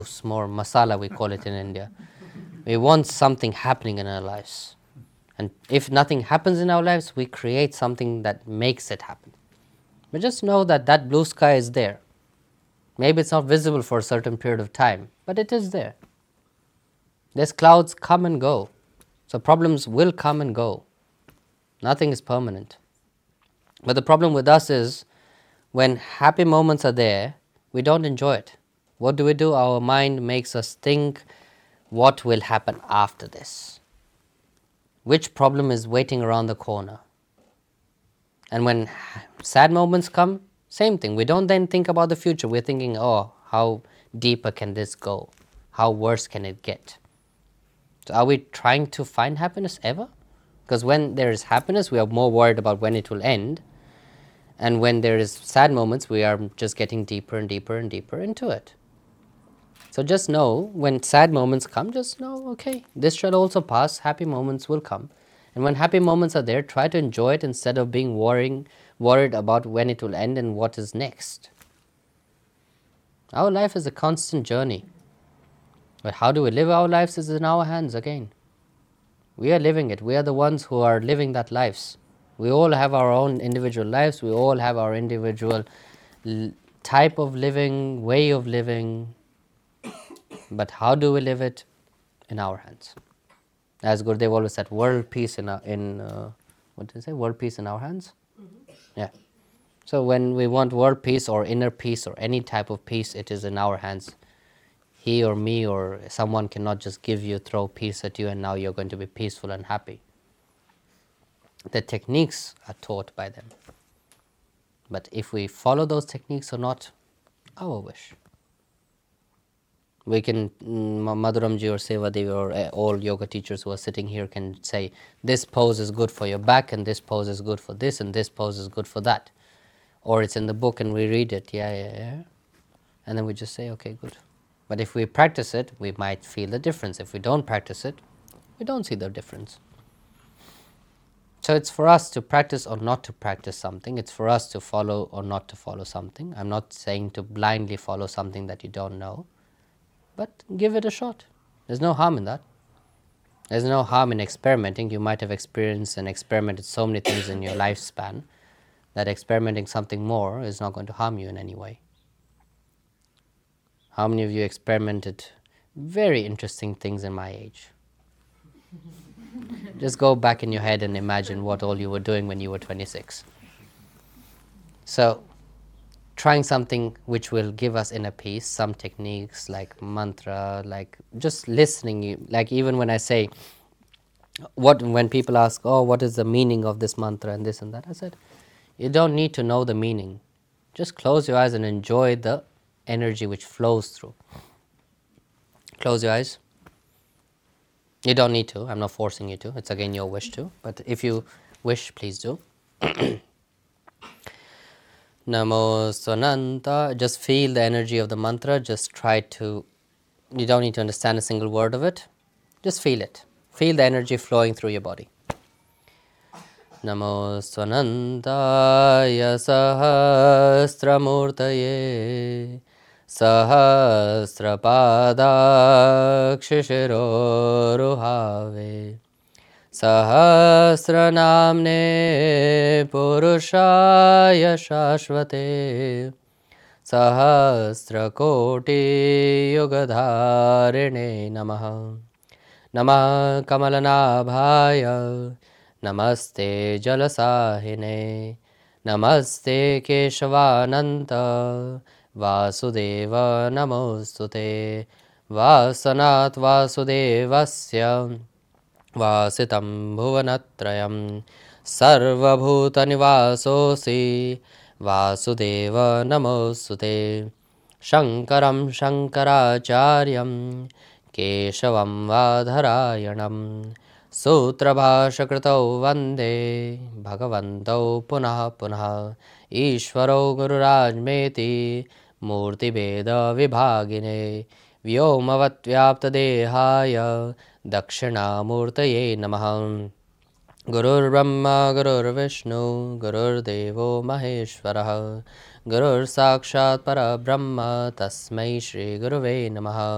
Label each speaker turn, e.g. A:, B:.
A: more masala, we call it in India. We want something happening in our lives. And if nothing happens in our lives, we create something that makes it happen. But just know that that blue sky is there. Maybe it's not visible for a certain period of time, but it is there. These clouds come and go. So problems will come and go. Nothing is permanent. But the problem with us is when happy moments are there, we don't enjoy it. What do? Our mind makes us think what will happen after this. Which problem is waiting around the corner? And when sad moments come, same thing. We don't then think about the future. We're thinking, oh, how deeper can this go? How worse can it get? So are we trying to find happiness ever? Because when there is happiness, we are more worried about when it will end. And when there is sad moments, we are just getting deeper and deeper and deeper into it. So just know, when sad moments come, just know, okay, this shall also pass, happy moments will come. And when happy moments are there, try to enjoy it instead of being worried about when it will end and what is next. Our life is a constant journey. But how do we live our lives is in our hands again. We are living it. We are the ones who are living that lives. We all have our own individual lives. We all have our individual type of living, way of living. But how do we live it? In our hands. As Gurudev always said, world peace what did he say? World peace in our hands? Mm-hmm. Yeah. So when we want world peace or inner peace or any type of peace, it is in our hands. He or me or someone cannot just throw peace at you and now you're going to be peaceful and happy. The techniques are taught by them. But if we follow those techniques or not, our wish. We can, Madhuramji or Sevadevi or all yoga teachers who are sitting here can say, this pose is good for your back and this pose is good for this and this pose is good for that. Or it's in the book and we read it, yeah. And then we just say, okay, good. But if we practice it, we might feel the difference. If we don't practice it, we don't see the difference. So it's for us to practice or not to practice something. It's for us to follow or not to follow something. I'm not saying to blindly follow something that you don't know. But give it a shot. There's no harm in that. There's no harm in experimenting. You might have experienced and experimented so many things in your lifespan that experimenting something more is not going to harm you in any way. How many of you experimented very interesting things in my age? Just go back in your head and imagine what all you were doing when you were 26. So, trying something which will give us inner peace, some techniques like mantra, like just listening, like even when I say, when people ask, oh, what is the meaning of this mantra and this and that, I said, you don't need to know the meaning. Just close your eyes and enjoy the energy which flows through. Close your eyes. You don't need to, I'm not forcing you to, it's again your wish to, but if you wish, please do. Namo Swananta, just feel the energy of the mantra, just try to, you don't need to understand a single word of it, just feel it. Feel the energy flowing through your body. Namo Swanantaya Sahasramurtaye Sahasrapadakshishirorohave Sahasranamne Purushaya Shashvate Sahasrakoti Yugadharine Namaha Namah Kamalanabhaya Namaste Jalasahine Namaste Keshavananta Vasudeva Namostute Vasanat Vasudevasya Vasitam Bhuvanatrayam Sarvabhutanivasosi Vasudeva Namostute Shankaram Shankaracharyam Keshavam Vadharayanam Sutrabhashakritau Vande Bhagavantau Punah Punah Ishvaro Gururajmeti Murti Veda Vibhagine Vyomavat Dehaya Dakshina Murtaye Namah Gurur Brahma Gurur Vishnu Gurur Devo Maheshwarah Gurur Sakshat Para Brahma Tasmai Shri Guruve Namaha